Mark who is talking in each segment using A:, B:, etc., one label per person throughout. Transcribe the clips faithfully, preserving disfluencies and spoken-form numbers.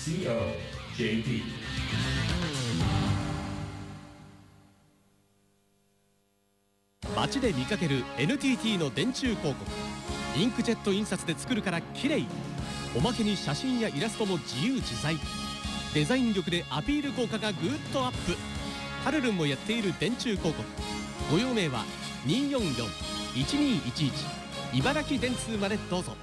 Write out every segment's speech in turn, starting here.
A: シーオージェーピー。
B: 街で見かける エヌティーティー の電柱広告。インクジェット印刷で作るから綺麗。おまけに写真やイラストも自由自在。デザイン力でアピール効果がぐっとアップ。パルルンもやっている電柱広告。ご用命はにーよんよん いちにーいちいち茨城電通までどうぞ。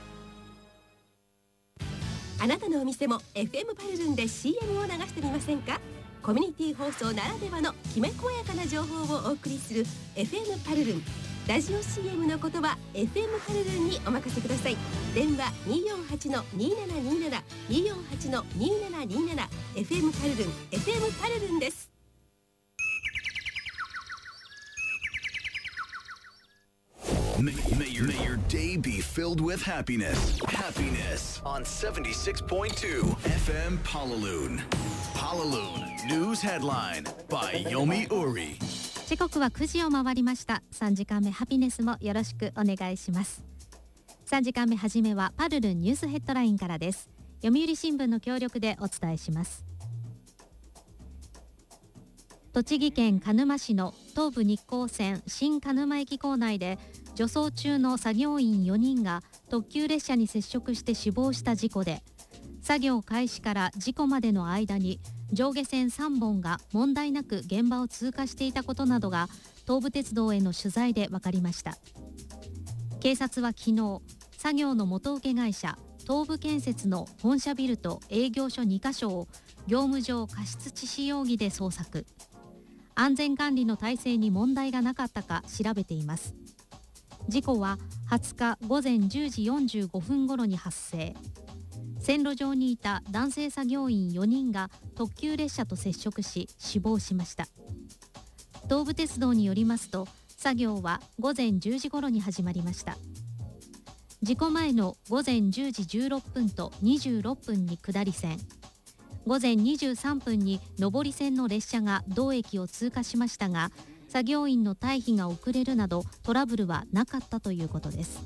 C: あなたのお店も エフエム パルルンで シーエム を流してみませんか？コミュニティ放送ならではのきめ細やかな情報をお送りする エフエム パルルン。ラジオ シーエム のことは エフエム パルルンにお任せください。電話 にーよんはちのにーななにーなな にーよんはちのにーななにーなな エフエム パルルン エフエム パルルンです。
D: May, may, your, may your day be filled with happiness. Happiness on seventy-six point two F M Palaloon. Palaloon News Headline by Yomi Uri.
E: 時刻はくじを回りました。さんじかんめハピネスもよろしくお願いします。さんじかんめはじめはパルルンニュースヘッドラインからです。読売新聞の協力でお伝えします。栃木県鹿沼市の東武日光線新鹿沼駅構内で除草中の作業員よにんが特急列車に接触して死亡した事故で、作業開始から事故までの間に上下線さんぼんが問題なく現場を通過していたことなどが東武鉄道への取材で分かりました。警察は昨日、作業の元請け会社東武建設の本社ビルと営業所にかしょを業務上過失致死容疑で捜索。安全管理の体制に問題がなかったか調べています。事故ははつかごぜんじゅうじよんじゅうごふん頃に発生。線路上にいた男性作業員よにんが特急列車と接触し死亡しました。東武鉄道によりますと、作業はごぜんじゅうじ頃に始まりました。事故前のごぜんじゅうじじゅうろっぷんとにじゅうろっぷんに下り線、ごぜんにじゅうさんぷんに上り線の列車が同駅を通過しましたが、作業員の退避が遅れるなどトラブルはなかったということです。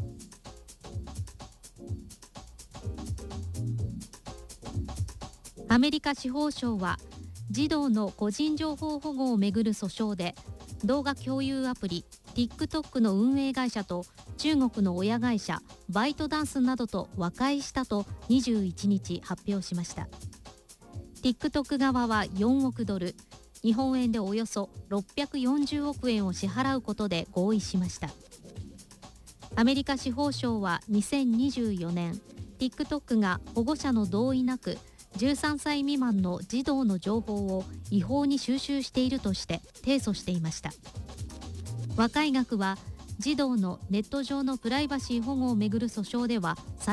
E: アメリカ司法省は児童の個人情報保護をめぐる訴訟で、動画共有アプリ TikTok の運営会社と中国の親会社バイトダンスなどと和解したとにじゅういちにち発表しました。 TikTok 側はよんおくドル、日本円でおよそろっぴゃくよんじゅうおくえんを支払うことで合意しました。アメリカ司法省はにせんにじゅうよねん TikTok が保護者の同意なくじゅうさんさい未満の児童の情報を違法に収集しているとして提訴していました。和解額は児童のネット上のプライバシー保護をめぐる訴訟では